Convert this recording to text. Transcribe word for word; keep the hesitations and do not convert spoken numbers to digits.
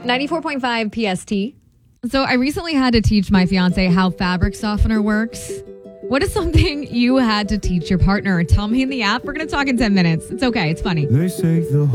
ninety-four point five P S T. So I recently had to teach my fiance how fabric softener works. What is something you had to teach your partner? Tell me in the app. We're going to talk in ten minutes. It's okay. It's funny. They say the